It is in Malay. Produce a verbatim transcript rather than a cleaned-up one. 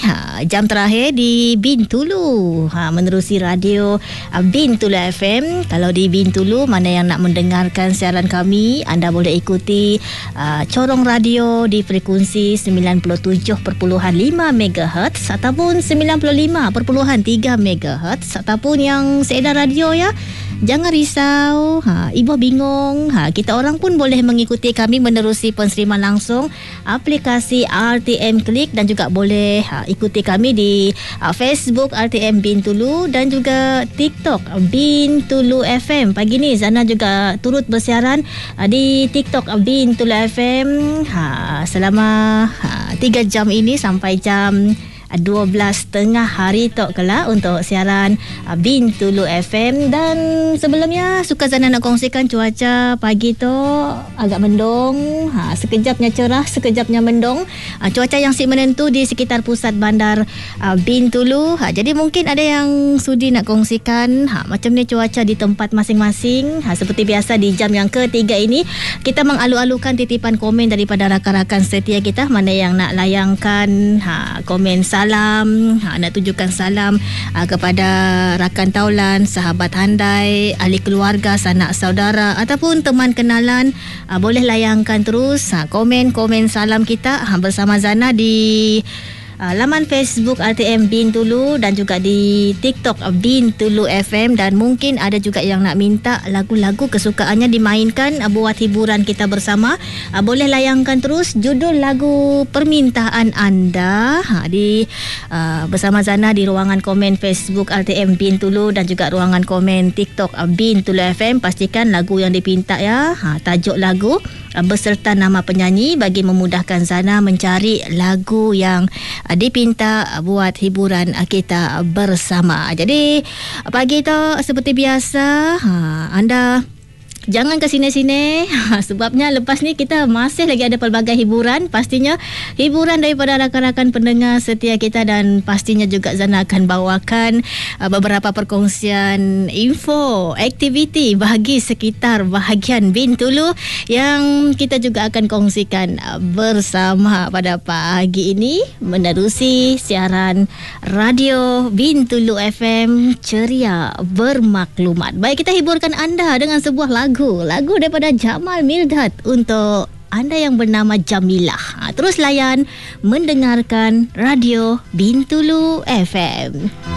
ha, jam terakhir di Bintulu, ha, menerusi radio uh, Bintulu F M. Kalau di Bintulu, mana yang nak mendengarkan siaran kami, anda boleh ikuti uh, corong radio di frekuensi sembilan puluh tujuh perpuluhan lima megahertz ataupun sembilan puluh lima perpuluhan tiga megahertz, ataupun yang seedar radio ya. Jangan risau, ha, ibu bingung, ha, kita orang pun boleh mengikuti kami menerusi penseriman langsung aplikasi R T M Klik, dan juga boleh ha, ikuti kami di uh, Facebook R T M Bintulu dan juga TikTok Bintulu F M. Pagi ni Zana juga turut bersiaran uh, di TikTok Bintulu F M ha, selama ha, tiga jam ini sampai jam dua belas tengah hari tok kala untuk siaran uh, Bintulu F M. Dan sebelumnya suka Zana nak kongsikan cuaca pagi tu agak mendung, ha, sekejapnya cerah, sekejapnya mendung, uh, cuaca yang si menentu di sekitar pusat bandar uh, Bintulu, ha, jadi mungkin ada yang sudi nak kongsikan ha, macam ni cuaca di tempat masing-masing. Ha, seperti biasa di jam yang ketiga ini kita mengalu-alukan titipan komen daripada rakan-rakan setia kita, mana yang nak layangkan ha, komen salam, ha, nak tunjukkan salam ha, kepada rakan taulan, sahabat handai, ahli keluarga, sanak saudara ataupun teman kenalan, ha, boleh layangkan terus ha, komen-komen salam kita ha, bersama Zana di Uh, laman Facebook R T M Bintulu dan juga di TikTok Bintulu F M. Dan mungkin ada juga yang nak minta lagu-lagu kesukaannya dimainkan uh, buat hiburan kita bersama. Uh, boleh layangkan terus judul lagu permintaan anda ha, di uh, bersama Zana di ruangan komen Facebook R T M Bintulu dan juga ruangan komen TikTok uh, Bintulu F M. Pastikan lagu yang dipinta ya, ha, tajuk lagu uh, beserta nama penyanyi bagi memudahkan Zana mencari lagu yang dipinta buat hiburan kita bersama. Jadi pagi tu seperti biasa, ha, anda jangan ke sini-sini sebabnya lepas ni kita masih lagi ada pelbagai hiburan. Pastinya hiburan daripada rakan-rakan pendengar setia kita, dan pastinya juga Zana akan bawakan uh, beberapa perkongsian info, aktiviti bagi sekitar bahagian Bintulu yang kita juga akan kongsikan uh, bersama pada pagi ini menerusi siaran radio Bintulu F M ceria bermaklumat. Baik, kita hiburkan anda dengan sebuah lagu Lagu daripada Jamal Mirdad untuk anda yang bernama Jamilah. Ha, terus layan mendengarkan radio Bintulu F M.